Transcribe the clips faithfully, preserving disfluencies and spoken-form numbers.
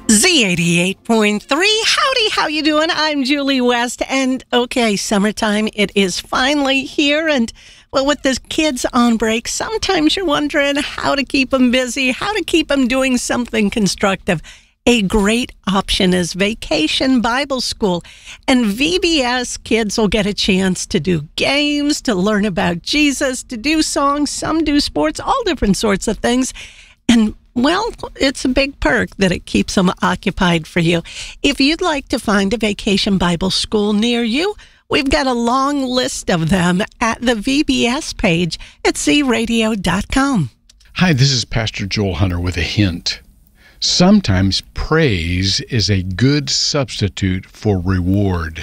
Z eighty-eight point three. Howdy, how you doing? I'm Julie West. And okay, summertime, it is finally here. And well, with the kids on break, sometimes you're wondering how to keep them busy, how to keep them doing something constructive. A great option is Vacation Bible School. And V B S kids will get a chance to do games, to learn about Jesus, to do songs. Some do sports, all different sorts of things. And well, it's a big perk that it keeps them occupied for you. If you'd like to find a Vacation Bible School near you, we've got a long list of them at the V B S page at z radio dot com. Hi, this is Pastor Joel Hunter with a hint. Sometimes praise is a good substitute for reward.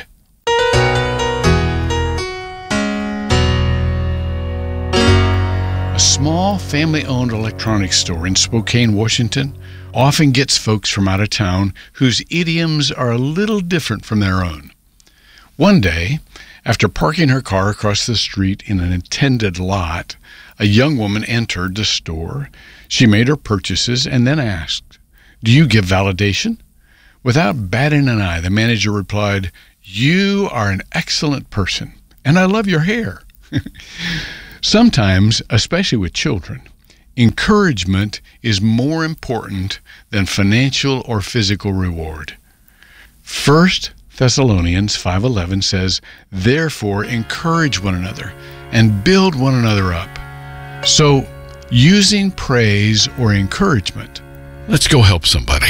A small family-owned electronics store in Spokane, Washington, often gets folks from out of town whose idioms are a little different from their own. One day, after parking her car across the street in an intended lot, a young woman entered the store. She made her purchases and then asked, "Do you give validation?" Without batting an eye, the manager replied, "You are an excellent person, and I love your hair." Sometimes, especially with children, encouragement is more important than financial or physical reward. First Thessalonians five eleven says, "Therefore encourage one another and build one another up." So, using praise or encouragement, let's go help somebody.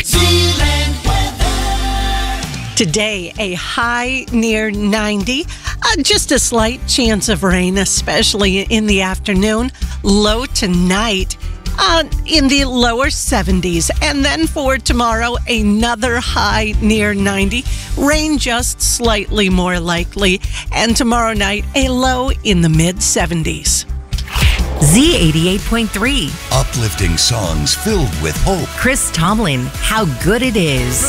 Today, a high near ninety. Uh, just a slight chance of rain, especially in the afternoon. Low tonight uh, in the lower seventies. And then for tomorrow, another high near ninety. Rain just slightly more likely. And tomorrow night, a low in the mid seventies. Z eighty-eight point three. Uplifting songs filled with hope. Chris Tomlin, How Good It Is.